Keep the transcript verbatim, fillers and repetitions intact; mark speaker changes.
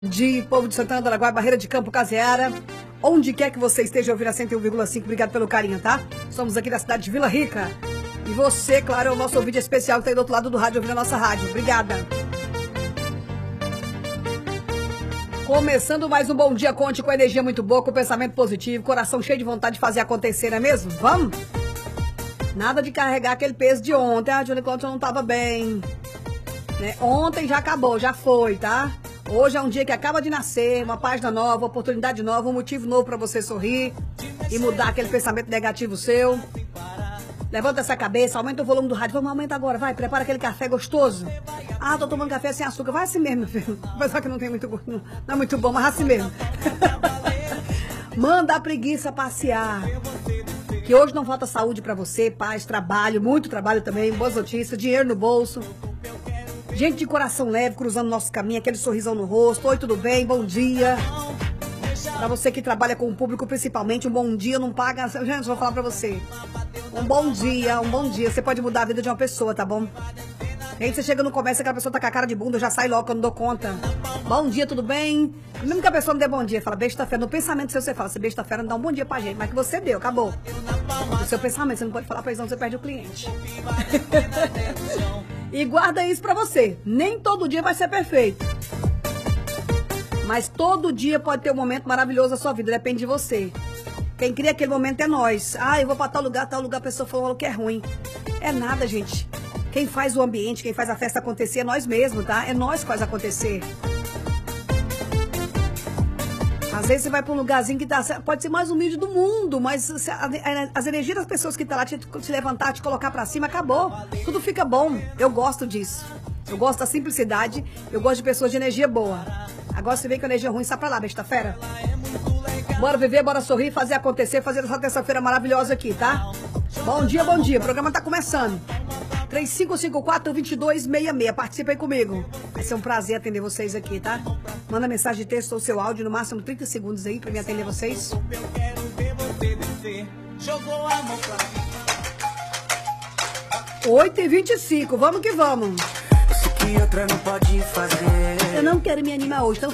Speaker 1: De povo de Santana do Araguaia, Barreira de Campo, Caseara, onde quer que você esteja ouvindo a cento e um vírgula cinco, obrigado pelo carinho, tá? Somos aqui da cidade de Vila Rica. E você, claro, é o nosso ouvinte especial que tá aí do outro lado do rádio, ouvindo a nossa rádio. Obrigada. Começando mais um Bom Dia Conte com energia muito boa, com pensamento positivo, coração cheio de vontade de fazer acontecer, não é mesmo? Vamos? Nada de carregar aquele peso de ontem. Ah, Júlia Cláudia não tava bem. Né? Ontem já acabou, já foi, tá? Hoje é um dia que acaba de nascer, uma página nova, oportunidade nova, um motivo novo para você sorrir e mudar aquele pensamento negativo seu. Levanta essa cabeça, aumenta o volume do rádio. Vamos aumentar agora, vai, prepara aquele café gostoso. Ah, tô tomando café sem açúcar. Vai assim mesmo, filho. Apesar que não tem muito, não é muito bom, mas assim mesmo. Manda a preguiça passear. Que hoje não falta saúde para você, paz, trabalho, muito trabalho também, boas notícias, dinheiro no bolso. Gente de coração leve, cruzando nosso caminho, aquele sorrisão no rosto. Oi, tudo bem? Bom dia. Pra você que trabalha com o público, principalmente, um bom dia não paga... Gente, vou falar pra você. Um bom dia, um bom dia. Você pode mudar a vida de uma pessoa, tá bom? E aí você chega no comércio, aquela pessoa tá com a cara de bunda, já sai logo, que eu não dou conta. Bom dia, tudo bem? Mesmo que a pessoa não dê bom dia, fala besta-feira. No pensamento seu, você fala, se besta-feira não dá um bom dia pra gente, mas que você deu, acabou. No seu pensamento, você não pode falar pra eles, não, você perde o cliente. E guarda isso pra você. Nem todo dia vai ser perfeito. Mas todo dia pode ter um momento maravilhoso na sua vida. Depende de você. Quem cria aquele momento é nós. Ah, eu vou pra tal lugar, tal lugar, a pessoa falou que é ruim. É nada, gente. Quem faz o ambiente, quem faz a festa acontecer é nós mesmos, tá? É nós que faz acontecer. Às vezes você vai pra um lugarzinho que tá, pode ser mais humilde do mundo, mas as energias das pessoas que estão lá te, te levantar, te colocar pra cima, acabou. Tudo fica bom. Eu gosto disso. Eu gosto da simplicidade. Eu gosto de pessoas de energia boa. Agora você vem com energia ruim, sai pra lá, besta-feira. Bora viver, bora sorrir, fazer acontecer, fazer essa terça-feira maravilhosa aqui, tá? Bom dia, bom dia. O programa tá começando. três cinco cinco quatro, dois dois seis seis. Participe aí comigo. Vai ser um prazer atender vocês aqui, tá? Manda mensagem de texto ou seu áudio, no máximo trinta segundos aí pra me atender vocês. oito e vinte e cinco, vamos que vamos. Eu não quero me animar hoje, então